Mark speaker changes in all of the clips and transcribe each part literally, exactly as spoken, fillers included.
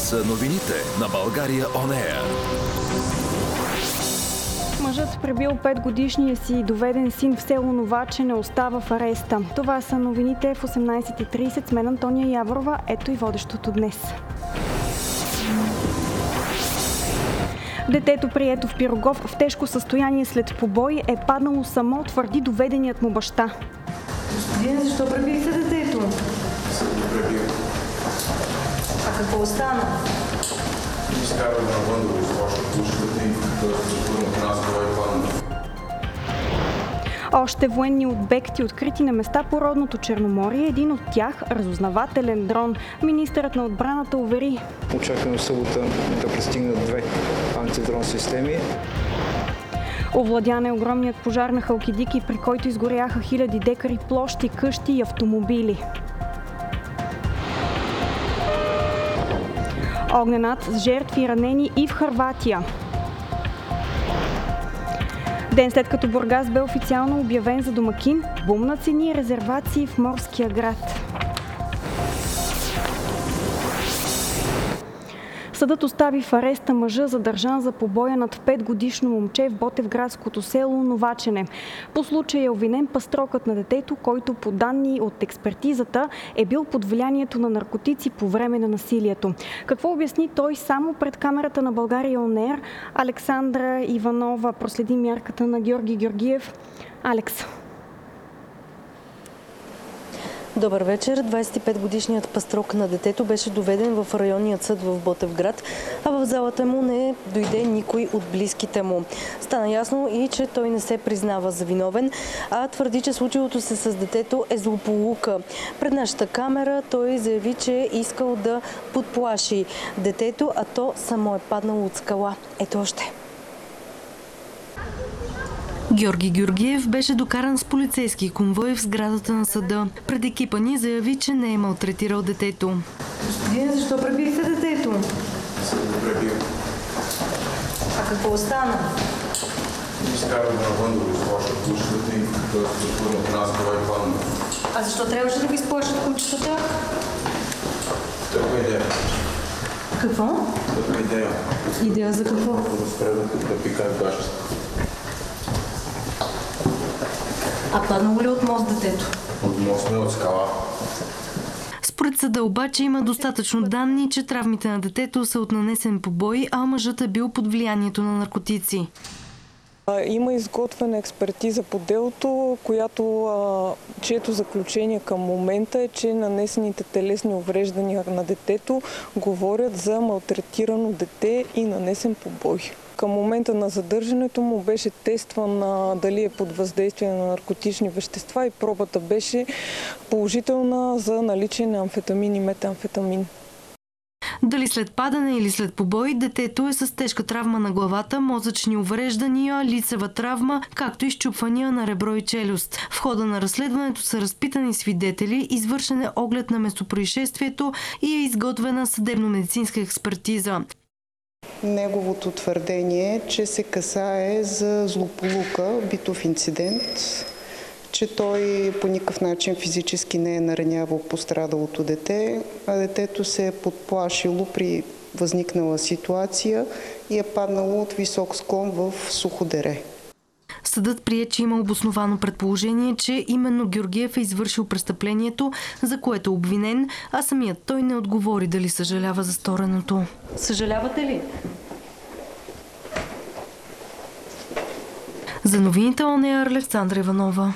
Speaker 1: са новините на България Он Еър.
Speaker 2: Мъжът пребил петгодишния си доведен син в село Новачене остава в ареста. Това са новините в осемнайсет и трийсет с мен Антония Яворова. Ето и водещото днес. Детето, прието в Пирогов в тежко състояние след побой, е паднало само, твърди доведеният му баща.
Speaker 3: Господин, защо пребихте детето?
Speaker 4: Съм го пребил.
Speaker 3: А какво остана?
Speaker 4: Изкарвам навън да го изложа пушката и като се запълно от нас това и падна.
Speaker 2: Още военни обекти, открити на места по родното Черноморие, един от тях – разузнавателен дрон. Министърът на отбраната увери:
Speaker 5: очакваме в събота да пристигнат две антидрон системи.
Speaker 2: Овладян е огромният пожар на Халкидики, при който изгоряха хиляди декари площи, къщи и автомобили. Огненат с жертви ранени и в Хърватия. Ден след като Бургас бе официално обявен за домакин, бум на цени и резервации в морския град. Съдът остави в ареста мъжа, задържан за побоя над петгодишно момче в ботевградското село Новачене. По случая е обвинен пастрокът на детето, който по данни от експертизата е бил под влиянието на наркотици по време на насилието. Какво обясни той само пред камерата на България Он Еър? Александра Иванова проследи мярката на Георги Георгиев. Алекс.
Speaker 3: Добър вечер. двайсет и петгодишният пастрок на детето беше доведен в районният съд в Ботевград, а в залата му не дойде никой от близките му. Стана ясно и, че той не се признава за виновен, а твърди, че случилото се с детето е злополука. Пред нашата камера той заяви, че е искал да подплаши детето, а то само е паднало от скала. Ето още. Георги Георгиев беше докаран с полицейски конвой в сградата на съда. Пред екипа ни заяви, че не е малтретирал детето. Господин, защо пребихте детето?
Speaker 4: Съм го пребил.
Speaker 3: А какво остана?
Speaker 4: Изкарвам навън да го изложа пушката и като се запълно от нас това и падна.
Speaker 3: А защо трябваше да ви изплашат кучетата?
Speaker 4: Тъпа идея.
Speaker 3: Какво?
Speaker 4: Тъпа идея.
Speaker 3: Идея за какво?
Speaker 4: Да спре да пикаят гащите.
Speaker 3: А паднало ли от мост детето?
Speaker 4: От мост, не от скала.
Speaker 3: Според съда обаче има достатъчно данни, че травмите на детето са от нанесен побой, а мъжът е бил под влиянието на наркотици.
Speaker 6: Има изготвена експертиза по делото, която, чието заключение към момента е, че нанесените телесни увреждания на детето говорят за малтретирано дете и нанесен побой. Към момента на задържането му беше тестван дали е под въздействие на наркотични вещества и пробата беше положителна за наличие на амфетамин и метамфетамин.
Speaker 3: Дали след падане или след побой, детето е с тежка травма на главата, мозъчни увреждания, лицева травма, както и счупвания на ребро и челюст. В хода на разследването са разпитани свидетели, извършен е оглед на местопроизшествието и е изготвена съдебно-медицинска експертиза.
Speaker 7: Неговото твърдение е, че се касае за злополука, битов инцидент, че той по никакъв начин физически не е наранявал пострадалото дете, а детето се е подплашило при възникнала ситуация и е паднало от висок склон в Суходере.
Speaker 3: Съдът прие, че има обосновано предположение, че именно Георгиев е извършил престъплението, за което е обвинен, а самият той не отговори дали съжалява за стореното. Съжалявате ли? За новините Он Еър, Александра Иванова.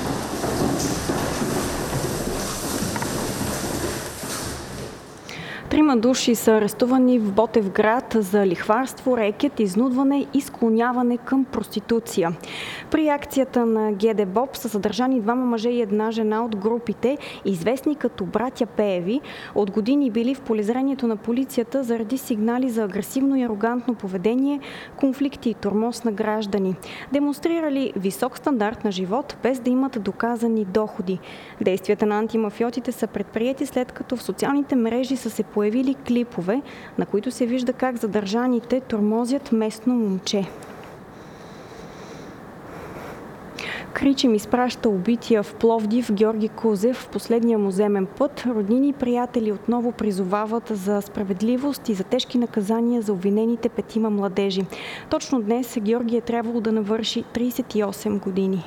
Speaker 2: Трима души са арестувани в Ботевград за лихварство, рекет, изнудване и склоняване към проституция. При акцията на ГДБОП са съдържани двама мъже и една жена от групите, известни като братя Пееви. От години били в полезрението на полицията заради сигнали за агресивно и арогантно поведение, конфликти и тормоз на граждани. Демонстрирали висок стандарт на живот, без да имат доказани доходи. Действията на антимафиотите са предприети след като в социалните мрежи са се появили клипове, на които се вижда как задържаните тормозят местно момче. Кричим изпраща убития в Пловдив Георги Кузев в последния му земен път. Роднини и приятели отново призовават за справедливост и за тежки наказания за обвинените петима младежи. Точно днес Георги е трябвало да навърши тридесет и осем години.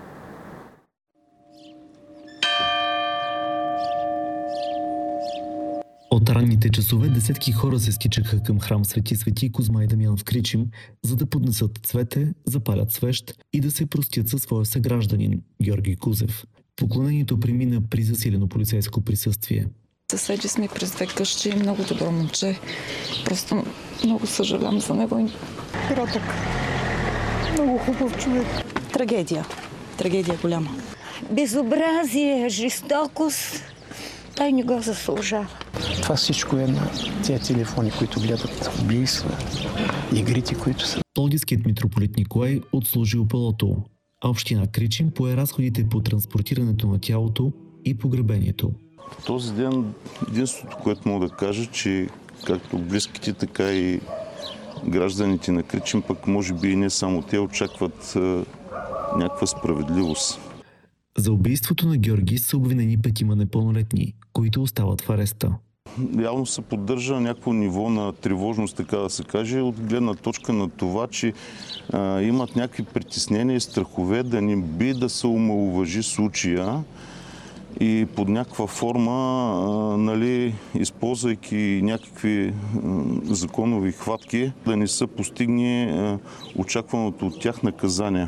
Speaker 8: От ранните часове десетки хора се стичаха към храм Свети Свети Козма и Дамян в Кричим, за да поднесат цвете, запалят свещ и да се простят със своя съгражданин Георги Кузев. Поклонението премина при засилено полицейско присъствие.
Speaker 9: Съседи сме през две къщи, много добро момче. Просто много съжалявам за него.
Speaker 10: Кротък. Много хубав човек.
Speaker 11: Трагедия. Трагедия голяма.
Speaker 12: Безобразие, жестокост. Той не го заслужава.
Speaker 10: Това всичко е на тези телефони, които гледат убийства, игрите, които са.
Speaker 8: Пловдивският митрополит Николай отслужи опелото, а община Кричим пое разходите по транспортирането на тялото и погребението.
Speaker 13: Този ден единството, което мога да кажа, че както близките, така и гражданите на Кричим, пък може би и не само те, очакват а, някаква справедливост.
Speaker 8: За убийството на Георги са обвинени петима непълнолетни, които остават в ареста.
Speaker 13: Явно се поддържа някакво ниво на тревожност, така да се каже, от гледна точка на това, че а, имат някакви притеснения и страхове да не би да се омаловажи случая и под някаква форма, а, нали, използвайки някакви а, законови хватки, да не се постигне а, очакваното от тях наказание.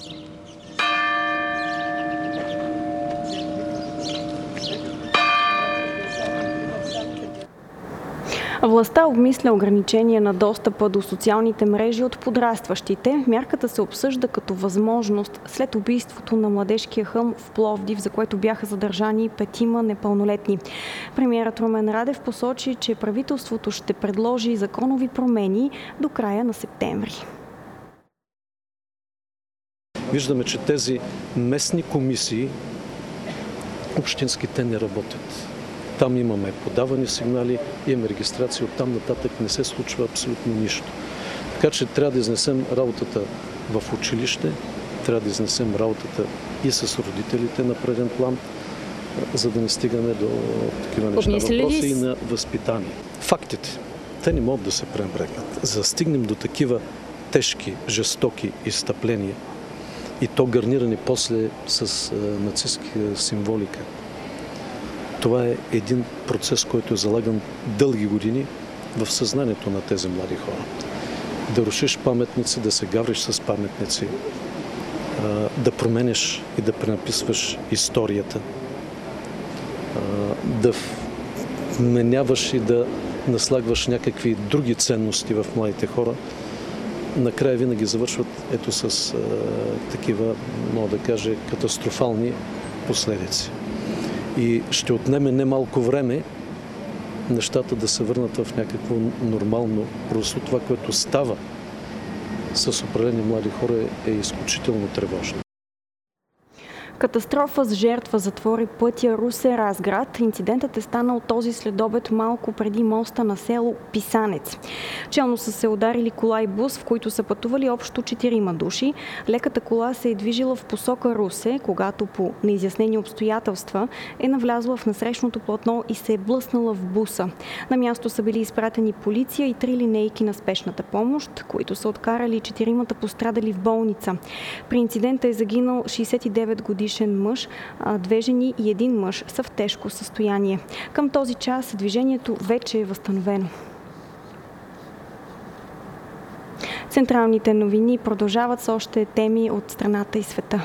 Speaker 2: Властта обмисля ограничение на достъпа до социалните мрежи от подрастващите. Мярката се обсъжда като възможност след убийството на младежкия хълм в Пловдив, за което бяха задържани петима непълнолетни. Премиерът Румен Радев посочи, че правителството ще предложи законови промени до края на септември.
Speaker 14: Виждаме, че тези местни комисии, общински, те не работят. Там имаме подавани сигнали, имаме регистрация, оттам нататък не се случва абсолютно нищо. Така че трябва да изнесем работата в училище, трябва да изнесем работата и с родителите на преден план, за да не стигаме до такива неща. Въпроси и на възпитание. Фактите, те не могат да се пренебрегнат. За да стигнем до такива тежки, жестоки изстъпления и то гарнирани после с нацистска символика. Това е един процес, който е залаган дълги години в съзнанието на тези млади хора. Да рушиш паметници, да се гавриш с паметници, да променеш и да пренаписваш историята, да вменяваш и да наслагваш някакви други ценности в младите хора, накрая винаги завършват ето с а, такива, мога да кажа, катастрофални последици. И ще отнеме немалко време нещата да се върнат в някакво нормално русло. Това, което става с определени млади хора, е изключително тревожно.
Speaker 2: Катастрофа с жертва затвори пътя Русе-Разград. Инцидентът е станал този следобед малко преди моста на село Писанец. Челно са се ударили кола и бус, в които са пътували общо четирима души. Леката кола се е движила в посока Русе, когато по неизяснени обстоятелства е навлязла в насрещното платно и се е блъснала в буса. На място са били изпратени полиция и три линейки на спешната помощ, които са откарали четиримата пострадали в болница. При инцидента е загинал шейсет и девет годишен мъж, а две жени и един мъж са в тежко състояние. Към този час движението вече е възстановено. Централните новини продължават с още теми от страната и света.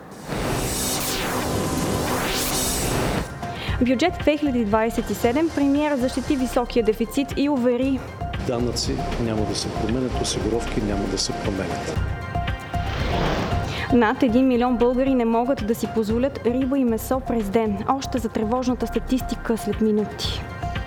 Speaker 2: Бюджет две хиляди двадесет и седем, премиера защити високия дефицит и увери:
Speaker 14: данъци няма да се променят, осигуровки няма да се променят.
Speaker 2: Над един милион българи не могат да си позволят риба и месо през ден. Още за тревожната статистика след минути.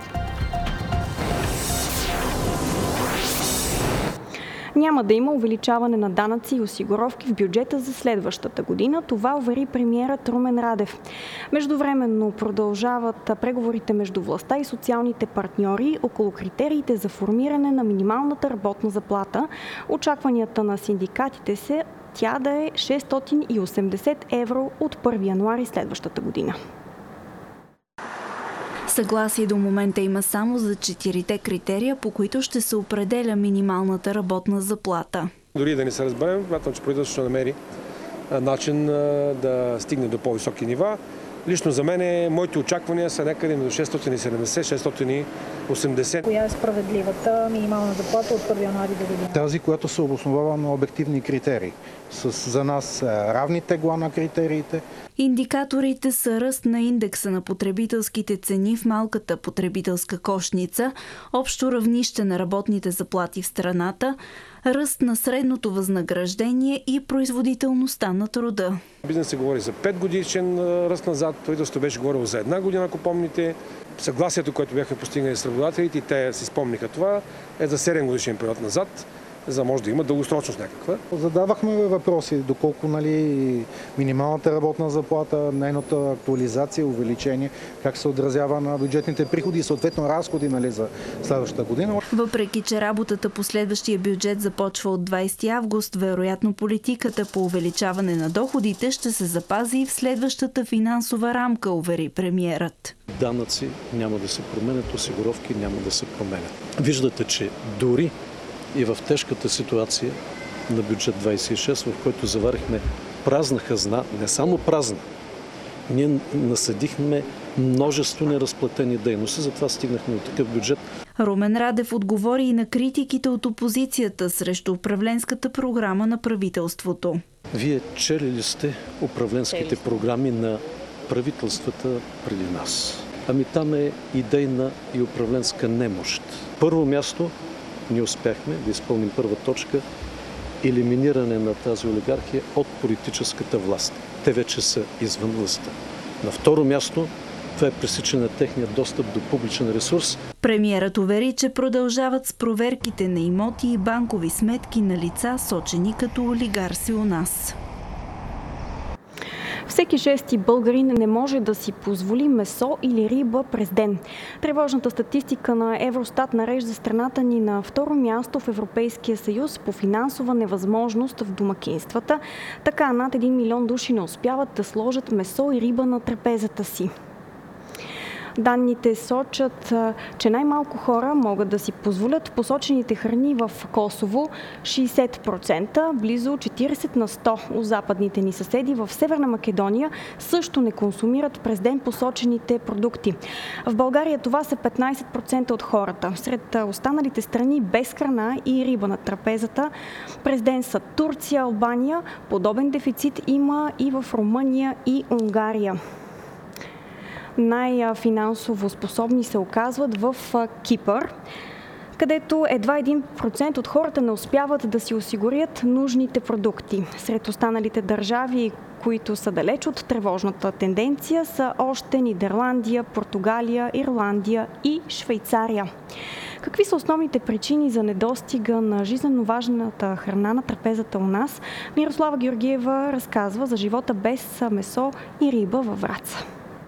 Speaker 2: Няма да има увеличаване на данъци и осигуровки в бюджета за следващата година. Това увери премиерът Румен Радев. Междувременно продължават преговорите между властта и социалните партньори около критериите за формиране на минималната работна заплата. Очакванията на синдикатите се тя да е шестстотин и осемдесет евро от първи януари следващата година.
Speaker 15: Съгласие до момента има само за четирите критерия, по които ще се определя минималната работна заплата.
Speaker 16: Дори да не се разберем, смятам, че правителството ще намери начин да стигне до по-високи нива. Лично за мен моите очаквания са някъде до шестстотин и седемдесет - шестстотин и осемдесет.
Speaker 17: Коя е справедливата минимална заплата от първи януари до година?
Speaker 10: Тази, която се обосновава на обективни критерии. С, за нас равни тегла на критериите.
Speaker 15: Индикаторите са ръст на индекса на потребителските цени в малката потребителска кошница, общо равнище на работните заплати в страната, ръст на средното възнаграждение и производителността на труда.
Speaker 16: Бизнес се говори за пет годишен ръст назад, правителството беше говорило за една година, ако помните. Съгласието, което бяха постигнали с работодателите, и те си спомниха това, е за седем годишен период назад, за да може да има дългосрочност някаква.
Speaker 10: Задавахме въпроси, доколко нали, минималната работна заплата, нейната актуализация, увеличение, как се отразява на бюджетните приходи и съответно разходи нали, за следващата година.
Speaker 15: Въпреки че работата по следващия бюджет започва от двадесети август, вероятно политиката по увеличаване на доходите ще се запази и в следващата финансова рамка, увери премиерът.
Speaker 14: Данъци няма да се променят, осигуровки няма да се променят. Виждате, че дори и в тежката ситуация на бюджет двадесет и шест, в който заварихме празна хазна, не само празна, ние насъдихме множество неразплатени дейности, затова стигнахме до такъв бюджет.
Speaker 15: Румен Радев отговори и на критиките от опозицията срещу управленската програма на правителството.
Speaker 14: Вие чели ли сте управленските програми на правителствата преди нас? Ами там е идейна и управленска немощ. Първо място ние успяхме да изпълним първа точка – елиминиране на тази олигархия от политическата власт. Те вече са извън властта. На второ място това е пресичане на техния достъп до публичен ресурс.
Speaker 15: Премиерът увери, че продължават с проверките на имоти и банкови сметки на лица, сочени като олигарси у нас.
Speaker 2: Всеки шести българин не може да си позволи месо или риба през ден. Тревожната статистика на Евростат нарежда страната ни на второ място в Европейския съюз по финансова невъзможност в домакинствата. Така над един милион души не успяват да сложат месо и риба на трапезата си. Данните сочат, че най-малко хора могат да си позволят посочените храни в Косово – шейсет процента, близо четиридесет на сто от западните ни съседи в Северна Македония също не консумират през ден посочените продукти. В България това са петнадесет процента от хората. Сред останалите страни без храна и риба на трапезата през ден са Турция, Албания. Подобен дефицит има и в Румъния и Унгария. Най-финансово способни се оказват в Кипър, където едва един процент от хората не успяват да си осигурят нужните продукти. Сред останалите държави, които са далеч от тревожната тенденция, са още Нидерландия, Португалия, Ирландия и Швейцария. Какви са основните причини за недостига на жизненно важната храна на трапезата у нас? Мирослава Георгиева разказва за живота без месо и риба във Враца.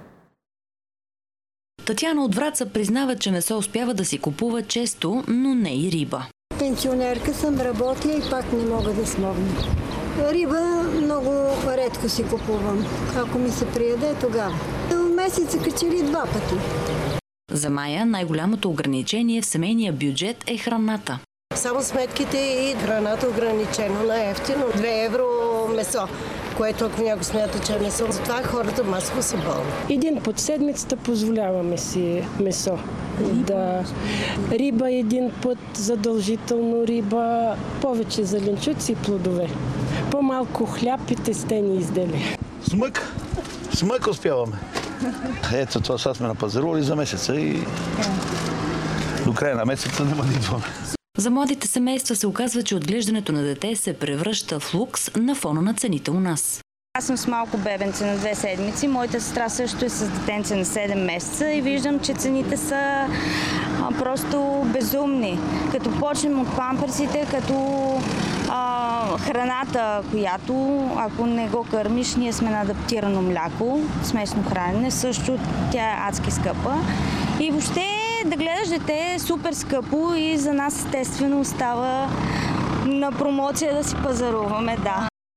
Speaker 18: Татяна от Враца признава, че месо успява да си купува често, но не и риба.
Speaker 19: Пенсионерка съм, работя и пак не мога да смогна. Риба много редко си купувам. Ако ми се приеде, тогава. В месеца качели два пъти.
Speaker 18: За Мая най-голямото ограничение в семейния бюджет е храната.
Speaker 20: Само сметките и храната ограничено на ефтино. две евро месо, което ако някой смята, че е месо, затова хората масово са болни.
Speaker 21: Един път седмицата позволяваме си месо. Да. Риба един път, задължително риба, повече зеленчуци и плодове. По-малко хляб и тестени изделия.
Speaker 22: Смък. Смък успяваме. Ето това сега сме напазарували за месеца и до края на месеца няма да идваме.
Speaker 18: За младите семейства се оказва, че отглеждането на дете се превръща в лукс на фона на цените у нас.
Speaker 23: Аз съм с малко бебенце на две седмици. Моята сестра също е с детенце на седем месеца и виждам, че цените са а, просто безумни. Като почнем от памперсите, като а, храната, която ако не го кърмиш, ние сме на адаптирано мляко, смесно хранене, също тя е адски скъпа. И въобще да гледаш дете е супер скъпо и за нас естествено остава на промоция да си пазаруваме, да.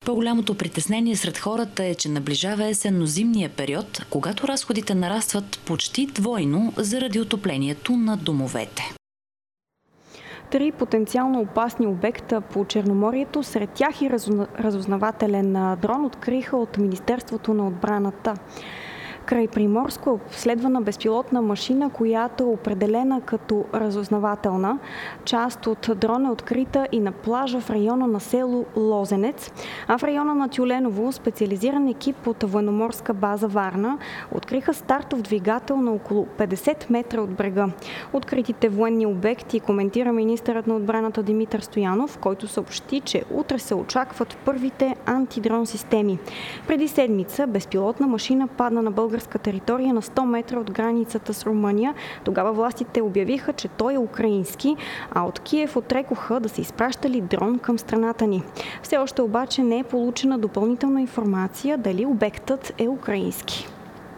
Speaker 18: По-голямото притеснение сред хората е, че наближава есенно-зимния период, когато разходите нарастват почти двойно заради отоплението на домовете.
Speaker 2: Три потенциално опасни обекта по Черноморието, сред тях и разузнавателен дрон, откриха от Министерството на отбраната. Край Приморско е обследвана безпилотна машина, която е определена като разузнавателна. Част от дрона е открита и на плажа в района на село Лозенец, а в района на Тюленово специализиран екип от военноморска база Варна откриха стартов двигател на около петдесет метра от брега. Откритите военни обекти коментира министърът на отбраната Димитър Стоянов, който съобщи, че утре се очакват първите антидрон системи. Преди седмица безпилотна машина падна на българска територия на сто метра от границата с Румъния. Тогава властите обявиха, че той е украински, а от Киев отрекоха да се изпращали дрон към страната ни. Все още обаче не е получена допълнителна информация дали обектът е украински.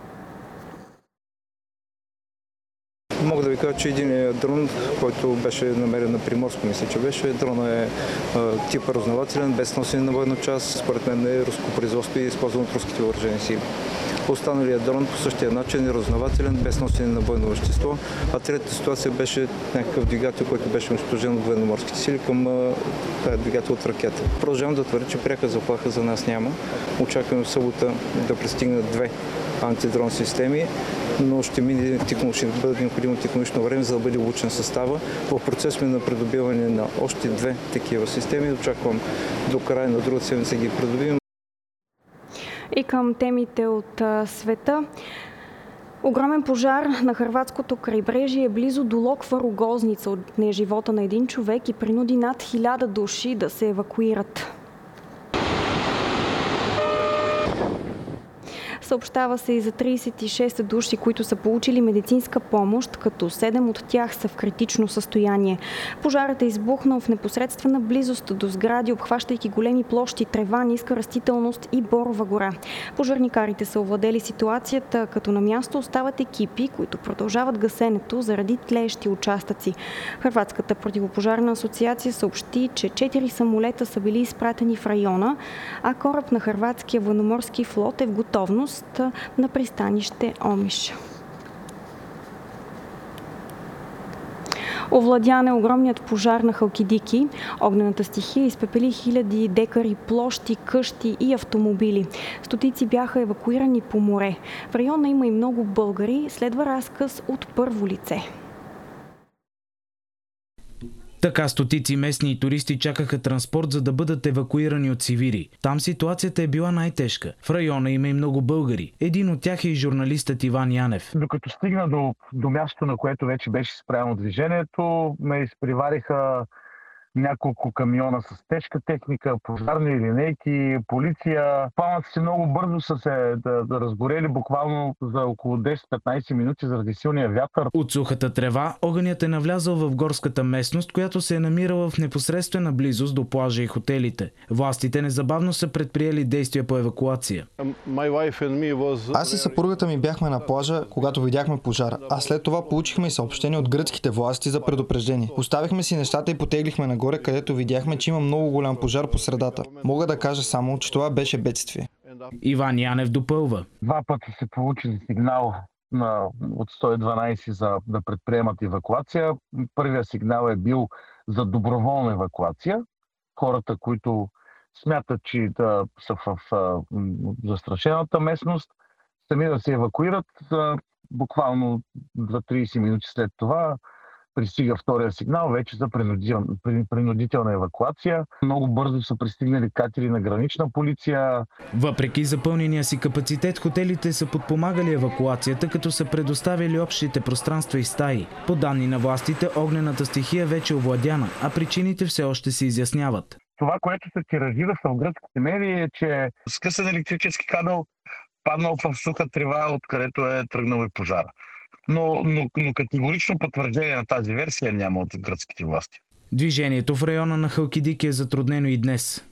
Speaker 1: Мога да ви кажа, че един дрон, който беше намерен на Приморско, мисля, че беше. Дрона е тип разузнавателен, без носене на военна част. Според мен е руско производство и използван от руските въоръжени сили. Останалият дрон по същия начин е разузнавателен, без носене на бойно вещество. А третата ситуация беше някакъв двигател, който беше унищожен от военноморските сили към тази двигател от ракета. Продължавам да твърдя, че пряка заплаха за нас няма. Очакваме в събота да пристигнат две антидрон системи, но ще, мине, ще бъде необходимо технологично време, за да бъде обучен състава. В процес сме на придобиване на още две такива системи. Очаквам до края на другата седмица ги придобивим.
Speaker 2: И към темите от а, света. Огромен пожар на хърватското крайбрежие близо до Локва Рогозница отне живота на един човек и принуди над хиляда души да се евакуират. Съобщава се и за тридесет и шест души, които са получили медицинска помощ, като седем от тях са в критично състояние. Пожарът е избухнал в непосредствена близост до сгради, обхващайки големи площи трева, ниска растителност и борова гора. Пожарникарите са овладели ситуацията, като на място остават екипи, които продължават гасенето заради тлеещи участъци. Хърватската противопожарна асоциация съобщи, че четири самолета са били изпратени в района, а кораб на Хърватския военноморски флот е в готовност на пристанище Омиш. Овладян е огромният пожар на Халкидики. Огнената стихия изпепели хиляди декари площи, къщи и автомобили. Стотици бяха евакуирани по море. В района има и много българи. Следва разказ от първо лице.
Speaker 4: Така стотици местни и туристи чакаха транспорт, за да бъдат евакуирани от Сивири. Там ситуацията е била най-тежка. В района има и много българи. Един от тях е и журналистът Иван Янев.
Speaker 5: Докато стигна до, до мястото, на което вече беше спряно движението, ме изпревариха няколко камиона с тежка техника, пожарни линейки, полиция. Пламъците много бързо са се да, да разгорели, буквално за около десет-петнайсет минути заради силния вятър.
Speaker 4: От сухата трева огънят е навлязъл в горската местност, която се е намирала в непосредствена близост до плажа и хотелите. Властите незабавно са предприели действия по евакуация.
Speaker 24: Аз и съпругата ми бяхме на плажа, когато видяхме пожара, а след това получихме и съобщение от гръцките власти за предупреждение. Поставихме си нещата и потеглихме на горе, където видяхме, че има много голям пожар по средата. Мога да кажа само, че това беше бедствие.
Speaker 4: Иван Янев допълва.
Speaker 5: Два пъти се получи сигнал на, от сто и дванайсет за да предприемат евакуация. Първият сигнал е бил за доброволна евакуация. Хората, които смятат, че да са в, в застрашената местност, сами да се евакуират. Буквално двайсет-трийсет минути след това пристига втория сигнал вече за принудителна евакуация. Много бързо са пристигнали катери на гранична полиция.
Speaker 4: Въпреки запълнения си капацитет, хотелите са подпомагали евакуацията, като са предоставили общите пространства и стаи. По данни на властите, огнената стихия вече е овладяна, а причините все още се изясняват.
Speaker 5: Това, което се тиражира в гръцките медии, е, че скъсан електрически кабел паднал в суха трева, откъдето е тръгнал и пожара. Но, но, но категорично потвърждение на тази версия няма от гръцките власти.
Speaker 4: Движението в района на Халкидики е затруднено и днес.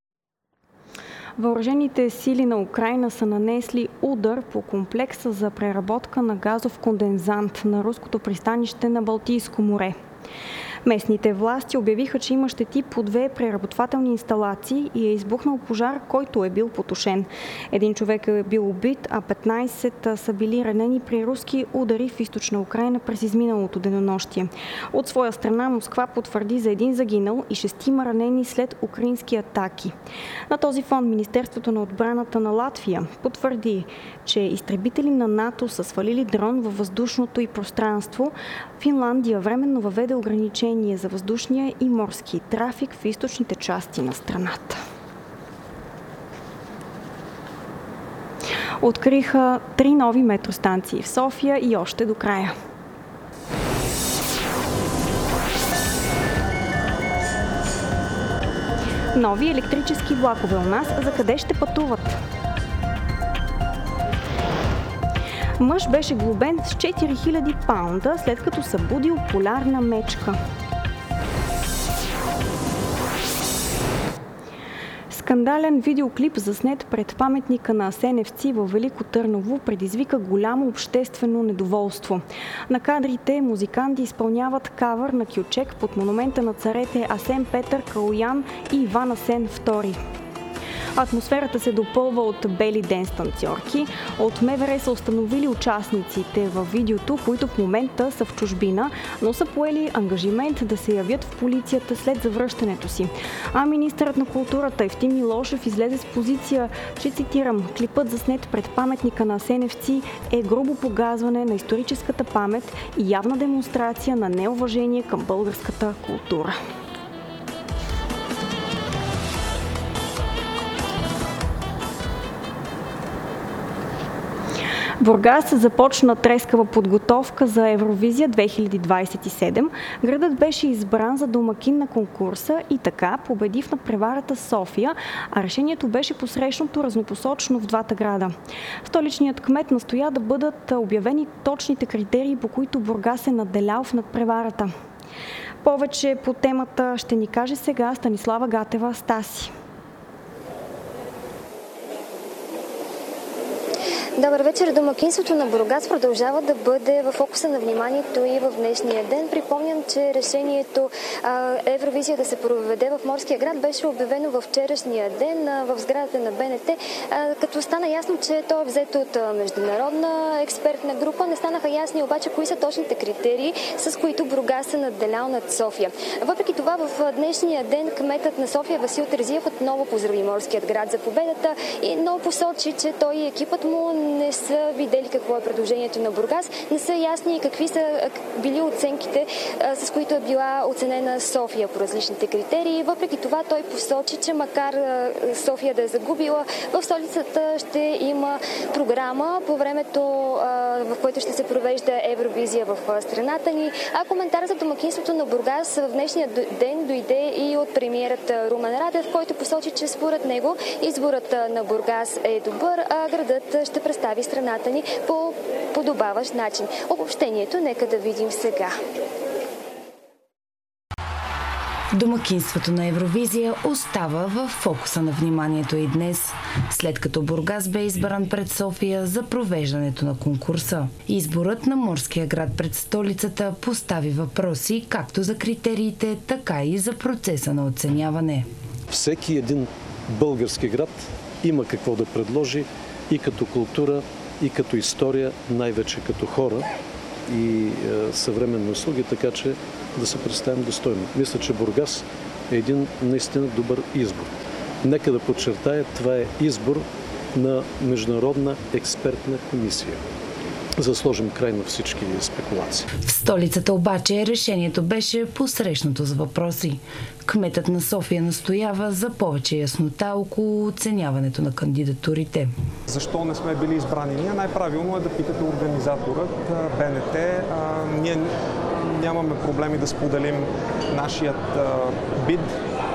Speaker 2: Въоръжените сили на Украйна са нанесли удар по комплекса за преработка на газов кондензант на руското пристанище на Балтийско море. Местните власти обявиха, че има щети по две преработвателни инсталации и е избухнал пожар, който е бил потушен. Един човек е бил убит, а петнайсет са били ранени при руски удари в източна Украйна през изминалото денонощие. От своя страна Москва потвърди за един загинал и шестима ранени след украински атаки. На този фон Министерството на отбраната на Латвия потвърди, че изтребители на НАТО са свалили дрон във въздушното и пространство. Финландия временно въведе ограничение за въздушния и морски трафик в източните части на страната. Откриха три нови метростанции в София и още до края. Нови електрически влакове у нас, за къде ще пътуват? Мъж беше глобен с четири хиляди паунда, след като събудил полярна мечка. Скандален видеоклип, заснет пред паметника на асеневци във Велико Търново, предизвика голямо обществено недоволство. На кадрите музиканти изпълняват кавър на Кючек под монумента на царете Асен Петър, Калоян и Иван Асен втори. Атмосферата се допълва от бели денс танцорки. От МВР са установили участниците във видеото, които в момента са в чужбина, но са поели ангажимент да се явят в полицията след завръщането си. А министърът на културата Евтим Милошев излезе с позиция, че, цитирам, клипът заснет пред паметника на асеневци е грубо погазване на историческата памет и явна демонстрация на неуважение към българската култура. Бургас започна трескава подготовка за Евровизия две хиляди двадесет и седем. Градът беше избран за домакин на конкурса и така победи в надпреварата София, а решението беше посрещнато разнопосочно в двата града. Столичният кмет настоя да бъдат обявени точните критерии, по които Бургас е надделял в надпреварата. Повече по темата ще ни каже сега Станислава Гатева. Стаси.
Speaker 3: Добър вечер. Домакинството на Бургас продължава да бъде в фокуса на вниманието и в днешния ден. Припомням, че решението а, Евровизия да се проведе в Морския град беше обявено във вчерашния ден а, в сградата на Б Н Т, а, като стана ясно, че то е взето от а, международна експертна група. Не станаха ясни обаче кои са точните критерии, с които Бургас е надделял над София. Въпреки това, в днешния ден кметът на София Васил Терзиев отново поздрави Морският град за победата, и но посочи, че той и екипът му не са видели какво е предложението на Бургас, не са ясни какви са били оценките, с които е била оценена София по различните критерии. Въпреки това той посочи, че макар София да е загубила, в столицата ще има програма по времето, в което ще се провежда Евровизия в страната ни. А коментар за домакинството на Бургас в днешния ден дойде и от премиерът Румен Радев, който посочи, че според него изборът на Бургас е добър, а градът ще представи страната ни по подобаващ начин. Обобщението нека да видим сега.
Speaker 18: Домакинството на Евровизия остава в фокуса на вниманието и днес, след като Бургас бе избран пред София за провеждането на конкурса. Изборът на Морския град пред столицата постави въпроси както за критериите, така и за процеса на оценяване.
Speaker 14: Всеки един български град има какво да предложи и като култура, и като история, най-вече като хора и е, съвременни услуги, така че да се представим достойно. Мисля, че Бургас е един наистина добър избор. Нека да подчертая, това е избор на международна експертна комисия, за да сложим край на всички спекулации.
Speaker 18: В столицата обаче решението беше посрещнато с въпроси. Кметът на София настоява за повече яснота около оценяването на кандидатурите.
Speaker 6: Защо не сме били избрани ние? Най-правилно е да питате организаторът Б Н Т. А, ние нямаме проблеми да споделим нашият а, бид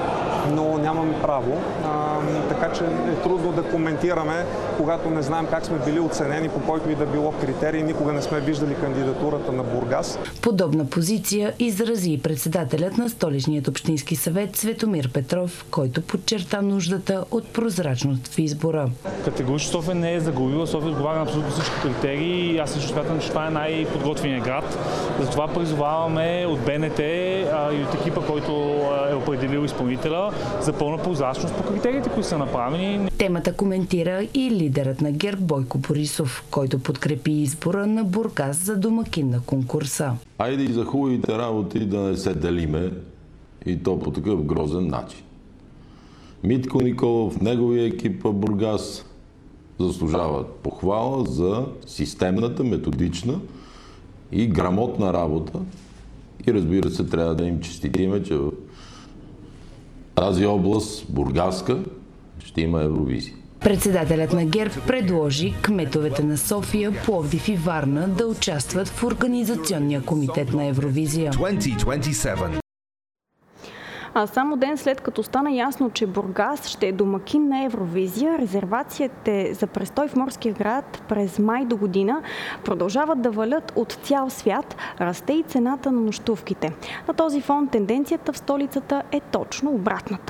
Speaker 6: но нямаме право. А, така че е трудно да коментираме, когато не знаем как сме били оценени по който и да било критерии. Никога не сме виждали кандидатурата на Бургас.
Speaker 18: Подобна позиция изрази и председателят на Столичният общински съвет Светомир Петров, който подчерта нуждата от прозрачност в избора.
Speaker 7: Категорично София не е загубила. София отговаря на абсолютно всички критерии и аз също смятам, че това е най-подготвеният град. Затова призоваваме от БНТ а, и от екипа, който е определил изпълнителя за пълна прозрачност по критериите, които са направени.
Speaker 18: Темата коментира и лидерът на ГЕРБ Бойко Борисов, който подкрепи избора на Бургас за домакин на конкурса.
Speaker 9: Айде и за хубавите работи да не се делиме и то по такъв грозен начин. Митко Николов, неговия екип в Бургас заслужават похвала за системната, методична и грамотна работа. И разбира се, трябва да им честитиме, че в тази област, бургаска, ще има Евровизия.
Speaker 18: Председателят на ГЕРБ предложи кметовете на София, Пловдив и Варна да участват в организационния комитет на Евровизия.
Speaker 2: двайсет двайсет и седем. А само ден след като стана ясно, че Бургас ще е домакин на Евровизия, резервациите за престой в Морския град през май до година продължават да валят от цял свят, расте и цената на нощувките. На този фон тенденцията в столицата е точно обратната.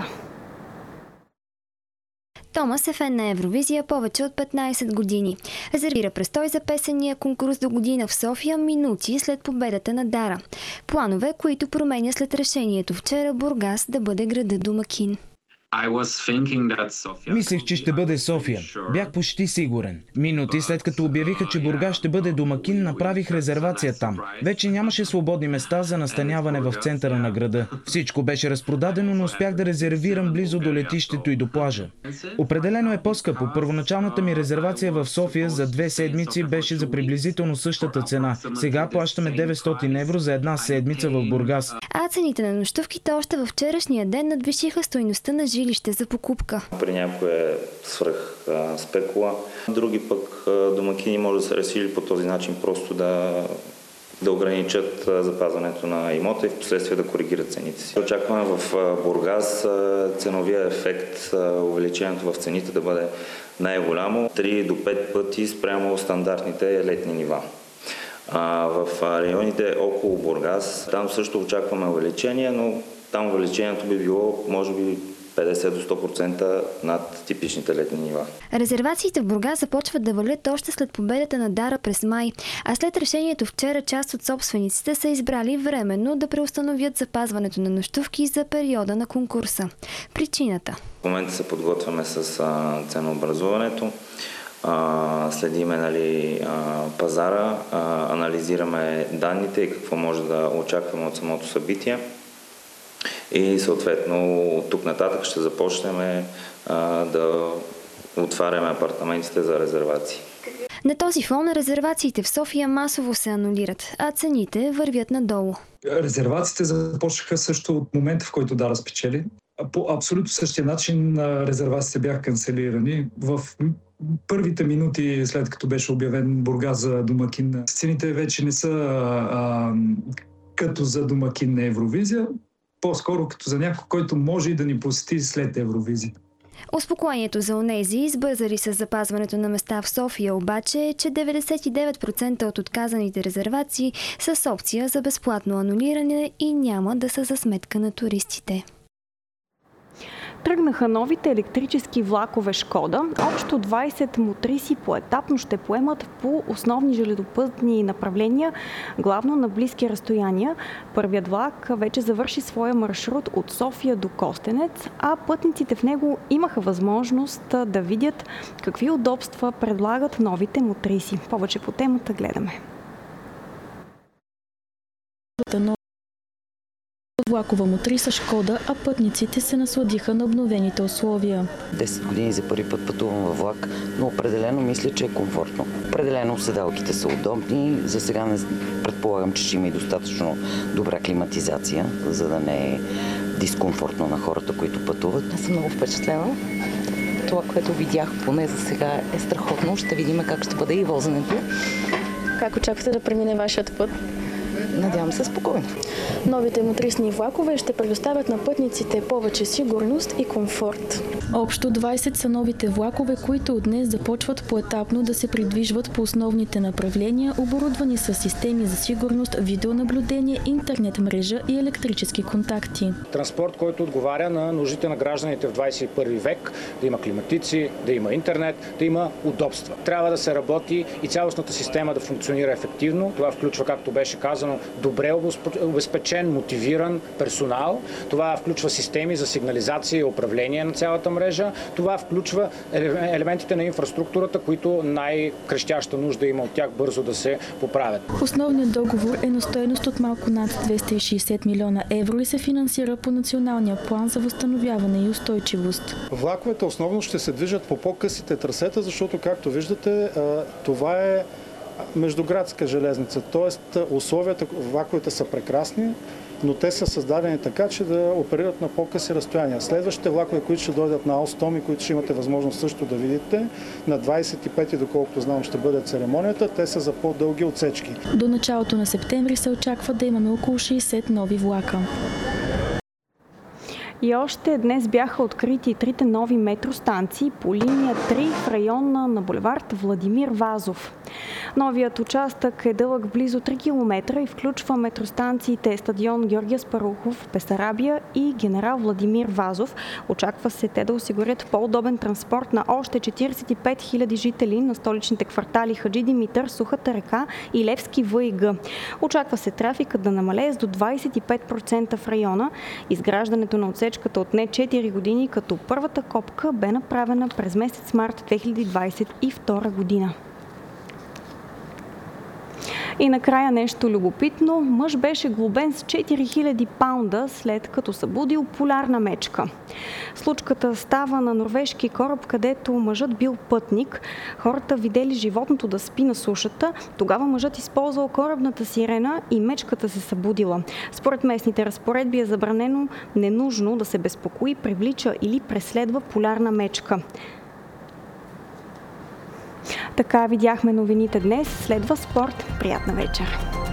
Speaker 3: Томас е фен на Евровизия повече от петнайсет години. Резервира престой за песения конкурс до година в София минути след победата на Дара. Планове, които променя след решението вчера Бургас да бъде града домакин.
Speaker 4: Мислех, че ще бъде София. Бях почти сигурен. Минути след като обявиха, че Бургас ще бъде домакин, направих резервация там. Вече нямаше свободни места за настаняване в центъра на града. Всичко беше разпродадено, но успях да резервирам близо до летището и до плажа. Определено е по-скъпо. Първоначалната ми резервация в София за две седмици беше за приблизително същата цена. Сега плащаме деветстотин евро за една седмица в Бургас.
Speaker 3: А цените на нощувките още във вчерашния ден надвишиха стойността на жилище за покупка.
Speaker 11: При някой е свръх а, спекула, други пък а, домакини може да се решили по този начин просто да, да ограничат а, запазването на имота и в последствие да коригират цените си. Очакваме в а, Бургас а, ценовия ефект, а, увеличението в цените да бъде най-голямо, три до пет пъти спрямо стандартните летни нива. А, в районите около Бургас, там също очакваме увеличение, но там увеличението би било може би петдесет до сто процента над типичните летни нива.
Speaker 3: Резервациите в Бургас започват да валят още след победата на Дара през май, а след решението вчера част от собствениците са избрали временно да преустановят запазването на нощувки за периода на конкурса. Причината?
Speaker 11: В момента се подготвяме с а, ценообразуването. Uh, следиме нали, uh, пазара, uh, анализираме данните и какво може да очакваме от самото събитие. И съответно от тук нататък ще започнем uh, да отваряме апартаментите за резервации.
Speaker 3: На този фон резервациите в София масово се анулират, а цените вървят надолу.
Speaker 12: Резервациите започнаха също от момента, в който Дара спечели. По абсолютно същия начин резервациите бяха канцелирани. В първите минути след като беше обявен Бургас за домакин, цените вече не са а, като за домакин на Евровизия, по-скоро като за някой, който може и да ни посети след Евровизия.
Speaker 3: Успокоението за онези, избързали с запазването на места в София, обаче е, че деветдесет и девет процента от отказаните резервации са с опция за безплатно анулиране и няма да са за сметка на туристите.
Speaker 2: Тръгнаха новите електрически влакове Шкода. Общо двайсет мотриси поетапно ще поемат по основни железопътни направления, главно на близки разстояния. Първият влак вече завърши своя маршрут от София до Костенец, а пътниците в него имаха възможност да видят какви удобства предлагат новите мотриси. Повече по темата гледаме.
Speaker 25: Влакова мотриса Шкода, а пътниците се насладиха на обновените условия.
Speaker 26: десет години за първи път пътувам във влак, но определено мисля, че е комфортно. Определено седалките са удобни. За сега не предполагам, че ще има и достатъчно добра климатизация, за да не е дискомфортно на хората, които пътуват.
Speaker 27: Аз съм много впечатлена. Това, което видях поне за сега, е страхотно. Ще видим как ще бъде и возенето.
Speaker 25: Как очаквате да премине вашият път?
Speaker 27: надявам се спокойно.
Speaker 25: Новите мотрисни влакове ще предоставят на пътниците повече сигурност и комфорт. Общо двайсет са новите влакове, които от днес започват поетапно да се придвижват по основните направления, оборудвани с системи за сигурност, видеонаблюдение, интернет мрежа и електрически контакти.
Speaker 8: Транспорт, който отговаря на нуждите на гражданите в двайсет и първи век, да има климатици, да има интернет, да има удобства. Трябва да се работи и цялостната система да функционира ефективно. Това включва, както беше казано, добре обезпечен, мотивиран персонал. Това включва системи за сигнализация и управление на цялата мрежа. Това включва елементите на инфраструктурата, които най-крещяща нужда има от тях бързо да се поправят.
Speaker 25: Основният договор е на стойност от малко над двеста и шейсет милиона евро и се финансира по Националния план за възстановяване и устойчивост.
Speaker 10: Влаковете основно ще се движат по по-късите трасета, защото, както виждате, това е междуградска железница. Тоест, условията, влаковете са прекрасни, но те са създадени така, че да оперират на по-къси разстояния. Следващите влакове, които ще дойдат на Алстом и които ще имате възможност също да видите, на двайсет и пети, доколкото знам, ще бъде церемонията, те са за по-дълги отсечки.
Speaker 25: До началото на септември се очаква да имаме около шейсет нови влака.
Speaker 2: И още днес бяха открити трите нови метростанции по линия три в района на булевард Владимир Вазов. Новият участък е дълъг близо три километра и включва метростанциите стадион Георги Аспарухов, Бесарабия и генерал Владимир Вазов. Очаква се те да осигурят по-удобен транспорт на още четирийсет и пет хиляди жители на столичните квартали Хаджи Димитър, Сухата река и Левски В и Г. Очаква се трафикът да намалее с до двайсет и пет процента в района. Изграждането на отсечката отне четири години, като първата копка бе направена през месец март две хиляди двайсет и втора година. И накрая нещо любопитно. Мъж беше глобен с четири хиляди паунда, след като събудил полярна мечка. Случката става на норвежки кораб, където мъжът бил пътник. Хората видели животното да спи на сушата. Тогава мъжът използвал корабната сирена и мечката се събудила. Според местните разпоредби е забранено ненужно да се безпокои, привлича или преследва полярна мечка. Така видяхме новините днес. Следва спорт. Приятна вечер!